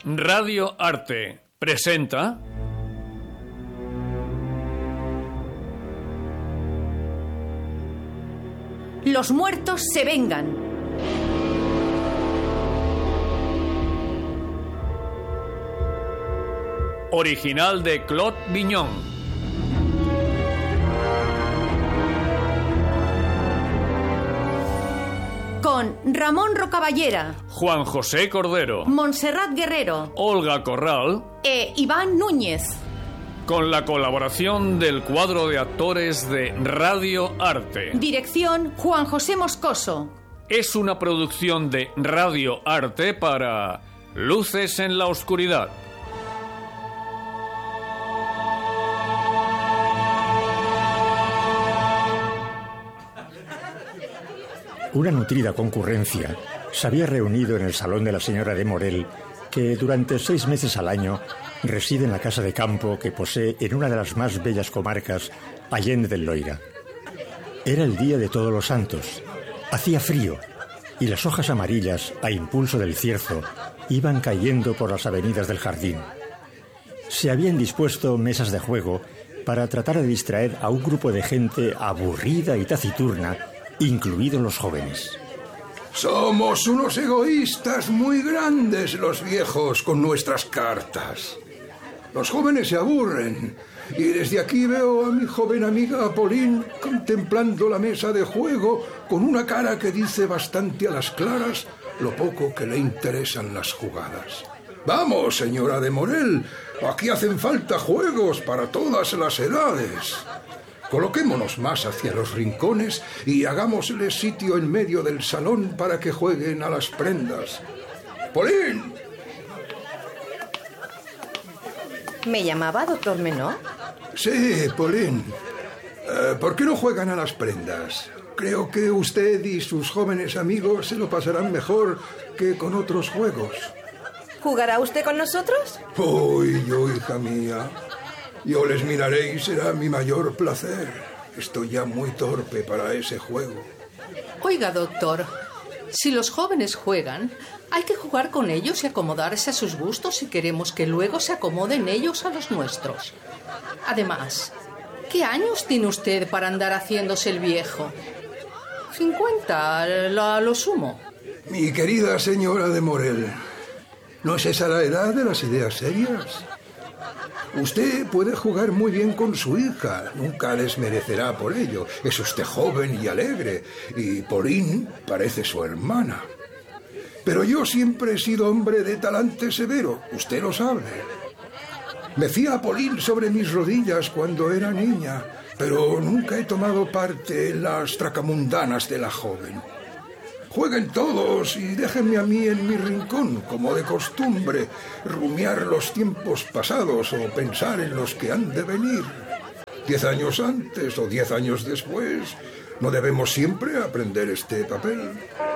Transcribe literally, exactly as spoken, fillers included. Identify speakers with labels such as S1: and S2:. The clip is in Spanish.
S1: Radio Arte presenta...
S2: Los muertos se vengan.
S1: Original de Claude Vignon.
S2: Con Ramón Rocaballera,
S1: Juan José Cordero,
S2: Montserrat Guerrero,
S1: Olga Corral
S2: e Iván Núñez.
S1: Con la colaboración del cuadro de actores de Radio Arte.
S2: Dirección Juan José Moscoso.
S1: Es una producción de Radio Arte para Luces en la Oscuridad.
S3: Una nutrida concurrencia se había reunido en el salón de la señora de Morel, que durante seis meses al año reside en la casa de campo que posee en una de las más bellas comarcas, Allende del Loira. Era el día de Todos los Santos. Hacía frío y las hojas amarillas, a impulso del cierzo, iban cayendo por las avenidas del jardín. Se habían dispuesto mesas de juego para tratar de distraer a un grupo de gente aburrida y taciturna, incluidos los jóvenes.
S4: Somos unos egoístas muy grandes los viejos con nuestras cartas. Los jóvenes se aburren y desde aquí veo a mi joven amiga Pauline contemplando la mesa de juego con una cara que dice bastante a las claras lo poco que le interesan las jugadas. Vamos, señora de Morel, aquí hacen falta juegos para todas las edades. Coloquémonos más hacia los rincones y hagámosle sitio en medio del salón para que jueguen a las prendas. ¡Pauline!
S5: ¿Me llamaba, doctor Menor?
S4: Sí, Pauline. Eh, ¿Por qué no juegan a las prendas? Creo que usted y sus jóvenes amigos se lo pasarán mejor que con otros juegos.
S5: ¿Jugará usted con nosotros?
S4: Uy, yo, hija mía. Yo les miraré y será mi mayor placer. Estoy ya muy torpe para ese juego.
S6: Oiga, doctor, si los jóvenes juegan, hay que jugar con ellos y acomodarse a sus gustos si queremos que luego se acomoden ellos a los nuestros. Además, ¿qué años tiene usted para andar haciéndose el viejo? cincuenta, a lo sumo.
S4: Mi querida señora de Morel, ¿no es esa la edad de las ideas serias? Usted puede jugar muy bien con su hija, nunca desmerecerá por ello. Es usted joven y alegre, y Pauline parece su hermana. Pero yo siempre he sido hombre de talante severo, usted lo sabe. Mecía a Pauline sobre mis rodillas cuando era niña, pero nunca he tomado parte en las tracamundanas de la joven. Jueguen todos y déjenme a mí en mi rincón, como de costumbre, rumiar los tiempos pasados o pensar en los que han de venir. Diez años antes o diez años después, ¿no debemos siempre aprender este papel?